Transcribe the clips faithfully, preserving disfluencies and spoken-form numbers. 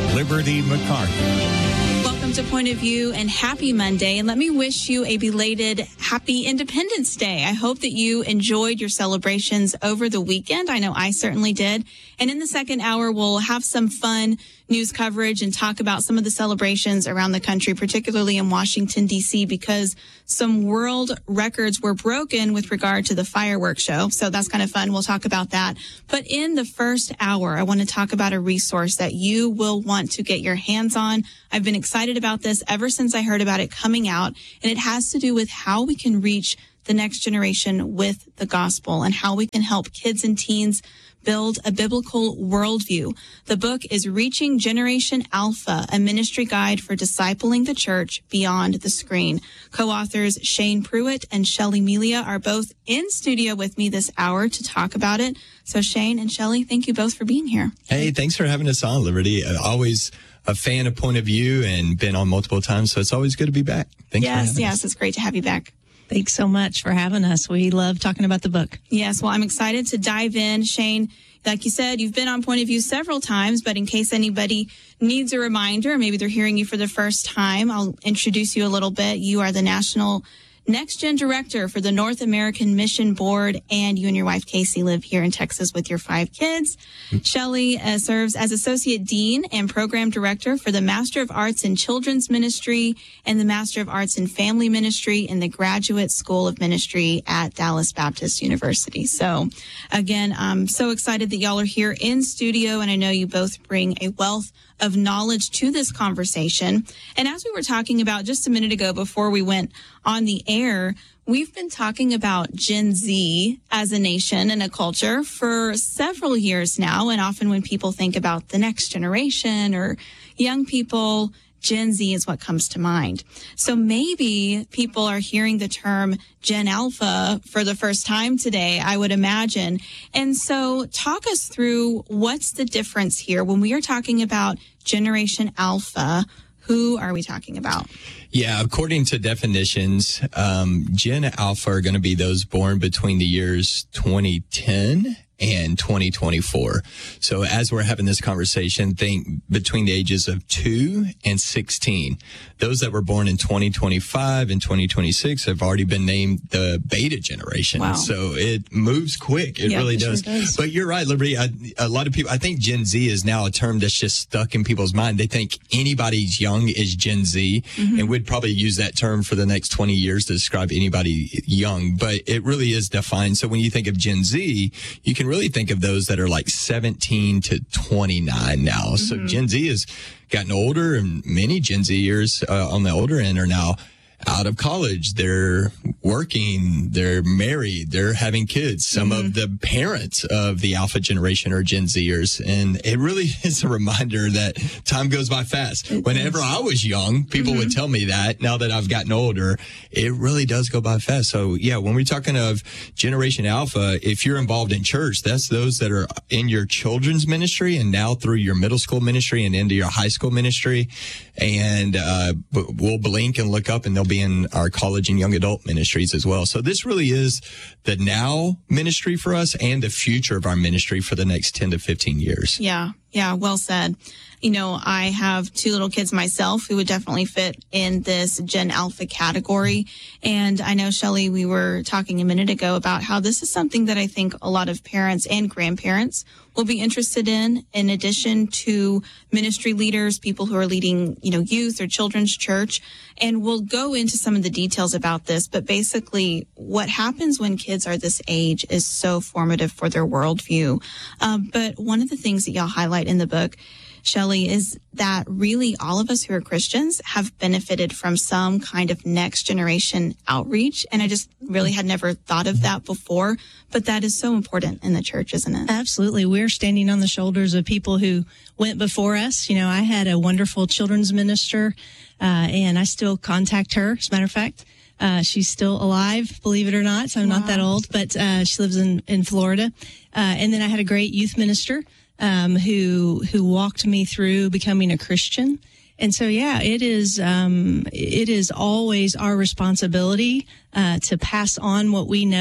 Liberty McCarthy. Welcome to Point of View and happy Monday. And let me wish you a belated happy Independence Day. I hope that you enjoyed your celebrations over the weekend. I know I certainly did. And in the second hour, we'll have some fun news coverage and talk about some of the celebrations around the country, particularly in Washington, D C, because some world records were broken with regard to the fireworks show. So that's kind of fun. We'll talk about that. But in the first hour, I want to talk about a resource that you will want to get your hands on. I've been excited about this ever since I heard about it coming out, and it has to do with how we can reach the next generation with the gospel and how we can help kids and teens build a biblical worldview. The book is Reaching Generation Alpha, a ministry guide for discipling the church beyond the screen. Co-authors Shane Pruitt and Shelley Melia are both in studio with me this hour to talk about it. So Shane and Shelley, thank you both for being here. Hey, thanks for having us on, Liberty. Uh, always a fan of Point of View and been on multiple times, so it's always good to be back. Thanks yes, for having yes, us. It's great to have you back. Thanks so much for having us. We love talking about the book. Yes, well, I'm excited to dive in. Shane, like you said, you've been on Point of View several times, but in case anybody needs a reminder, maybe they're hearing you for the first time, I'll introduce you a little bit. You are the National Next Gen Director for the North American Mission Board, and you and your wife, Casey, live here in Texas with your five kids. Mm-hmm. Shelley uh, serves as Associate Dean and Program Director for the Master of Arts in Children's Ministry and the Master of Arts in Family Ministry in the Graduate School of Ministry at Dallas Baptist University. So, again, I'm so excited that y'all are here in studio, and I know you both bring a wealth of knowledge to this conversation. And as we were talking about just a minute ago before we went on the air, we've been talking about Gen Z as a nation and a culture for several years now. And often when people think about the next generation or young people, Gen Z is what comes to mind. So maybe people are hearing the term Gen Alpha for the first time today, I would imagine. And so talk us through what's the difference here when we are talking about Generation Alpha. Who are we talking about? Yeah, according to definitions, um, Gen Alpha are going to be those born between the years twenty ten and twenty twenty-four. So as we're having this conversation, think between the ages of two and sixteen. Those that were born in twenty twenty-five and twenty twenty-six have already been named the beta generation. Wow. So it moves quick. It yeah, really it does. Sure does. But you're right, Liberty. I, a lot of people, I think Gen Z is now a term that's just stuck in people's mind. They think anybody's young is Gen Z, mm-hmm. and we'd probably use that term for the next twenty years to describe anybody young, but it really is defined. So when you think of Gen Z, you can really think of those that are like seventeen to twenty-nine now. Mm-hmm. So Gen Z has gotten older, and many Gen Zers uh, on the older end are now out of college. They're working, they're married, they're having kids. Some mm-hmm. of the parents of the Alpha generation are Gen Zers. And it really is a reminder that time goes by fast. It Whenever does. I was young, people mm-hmm. would tell me that. Now that I've gotten older, it really does go by fast. So yeah, when we're talking of Generation Alpha, if you're involved in church, that's those that are in your children's ministry and now through your middle school ministry and into your high school ministry. And uh, we'll blink and look up and they'll be in our college and young adult ministries as well. So this really is the now ministry for us and the future of our ministry for the next ten to fifteen years. Yeah. Yeah. Well said. You know, I have two little kids myself who would definitely fit in this Gen Alpha category. And I know, Shelley, we were talking a minute ago about how this is something that I think a lot of parents and grandparents will be interested in, in addition to ministry leaders, people who are leading, you know, youth or children's church. And we'll go into some of the details about this. But basically, what happens when kids are this age is so formative for their worldview. Um, but one of the things that y'all highlight in the book, Shelley, is that really all of us who are Christians have benefited from some kind of next generation outreach. And I just really had never thought of that before, but that is so important in the church, isn't it? Absolutely. We're standing on the shoulders of people who went before us. You know, I had a wonderful children's minister, uh, and I still contact her. As a matter of fact, uh, she's still alive, believe it or not. So I'm wow. not that old, but uh, she lives in, in Florida. Uh, and then I had a great youth minister Um, who who walked me through becoming a Christian. And so, yeah, it is um, it is always our responsibility uh, to pass on what we know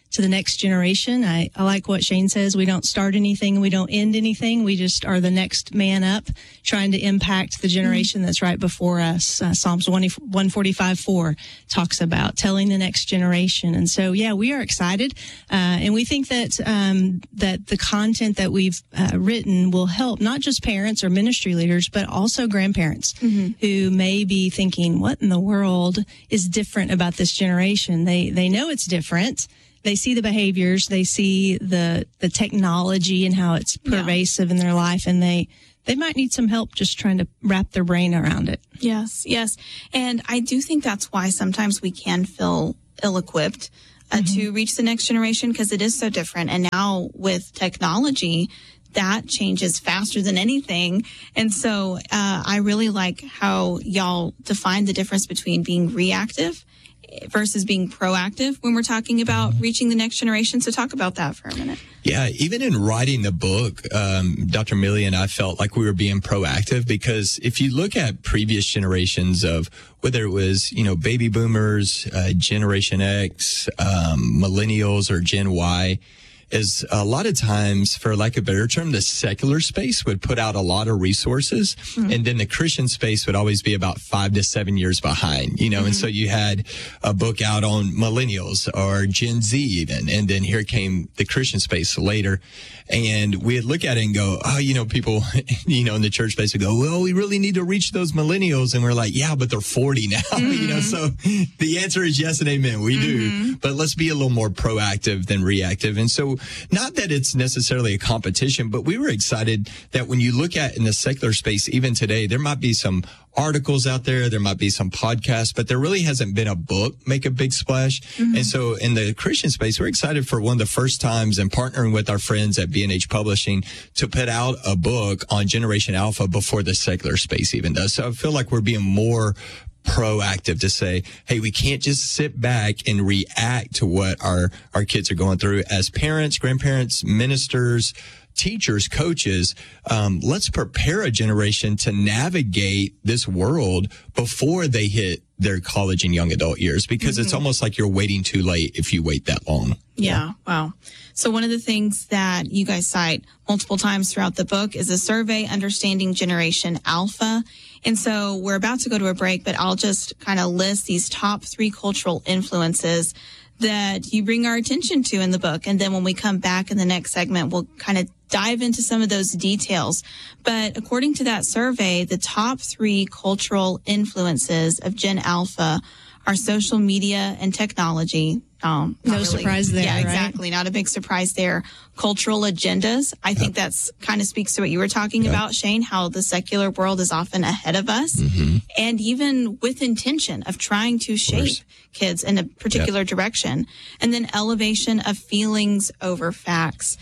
to the next generation. I, I like what Shane says. We don't start anything. We don't end anything. We just are the next man up, trying to impact the generation that's right before us. Uh, Psalms one forty-five four talks about telling the next generation. And so, yeah, we are excited. Uh, and we think that, um, that the content that we've uh, written will help not just parents or ministry leaders, but also grandparents mm-hmm. who may be thinking, what in the world is different about this generation? They, they know it's different. They see the behaviors, they see the the technology and how it's pervasive yeah. in their life, and they they might need some help just trying to wrap their brain around it. Yes, yes. And I do think that's why sometimes we can feel ill-equipped uh, mm-hmm. to reach the next generation, because it is so different. And now with technology, that changes faster than anything. And so uh, I really like how y'all define the difference between being reactive versus being proactive when we're talking about reaching the next generation. So talk about that for a minute. Yeah, even in writing the book, um, Doctor Millie and I felt like we were being proactive, because if you look at previous generations of whether it was, you know, baby boomers, uh, Generation X, um, millennials, or Gen Y, is a lot of times, for lack of a better term, the secular space would put out a lot of resources, mm-hmm. and then the Christian space would always be about five to seven years behind, you know, mm-hmm. and so you had a book out on millennials or Gen Z even, and then here came the Christian space later, and we'd look at it and go, oh, you know, people, you know, in the church space would go, well, we really need to reach those millennials, and we're like, yeah, but they're forty now, mm-hmm. you know, so the answer is yes and amen, we mm-hmm. do, but let's be a little more proactive than reactive. And so not that it's necessarily a competition, but we were excited that when you look at in the secular space, even today, there might be some articles out there, there might be some podcasts, but there really hasn't been a book make a big splash. Mm-hmm. And so in the Christian space, we're excited for one of the first times, and partnering with our friends at B and H Publishing to put out a book on Generation Alpha before the secular space even does. So I feel like we're being more proactive to say, hey, we can't just sit back and react to what our, our kids are going through. As parents, grandparents, ministers, teachers, coaches, um, let's prepare a generation to navigate this world before they hit their college and young adult years, because mm-hmm. it's almost like you're waiting too late if you wait that long. Yeah. Wow. So one of the things that you guys cite multiple times throughout the book is a survey, Understanding Generation Alpha. And so we're about to go to a break, but I'll just kind of list these top three cultural influences that you bring our attention to in the book. And then when we come back in the next segment, we'll kind of dive into some of those details. But according to that survey, the top three cultural influences of Gen Alpha are social media and technology. Um, no really. surprise there. Yeah, right? exactly. Not a big surprise there. Cultural agendas. I think that's kind of speaks to what you were talking yep. about, Shane, how the secular world is often ahead of us, mm-hmm. and even with intention of trying to shape kids in a particular yep. direction. And then elevation of feelings over facts.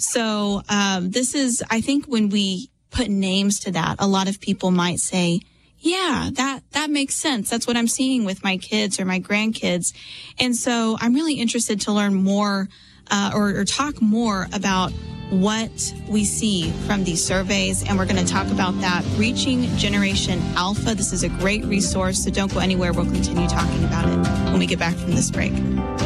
So um, this is, I think when we put names to that, a lot of people might say, yeah, that, that makes sense. That's what I'm seeing with my kids or my grandkids. And so I'm really interested to learn more uh, or, or talk more about what we see from these surveys. And we're going to talk about that, Reaching Generation Alpha. This is a great resource, so don't go anywhere. We'll continue talking about it when we get back from this break.